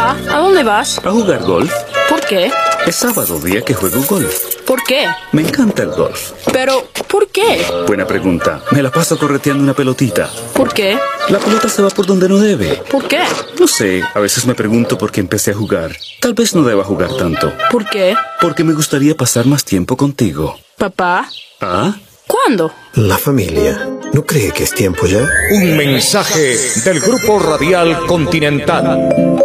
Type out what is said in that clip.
Papá, ¿a dónde vas? A jugar golf. ¿Por qué? Es sábado, día que juego golf. ¿Por qué? Me encanta el golf. Pero, ¿por qué? Buena pregunta. Me la paso correteando una pelotita. ¿Por qué? La pelota se va por donde no debe. ¿Por qué? No sé, a veces me pregunto por qué empecé a jugar. Tal vez no deba jugar tanto. ¿Por qué? Porque me gustaría pasar más tiempo contigo. Papá, ¿Ah? ¿cuándo? La familia. ¿No cree que es tiempo ya? Un mensaje del Grupo Radial Continental.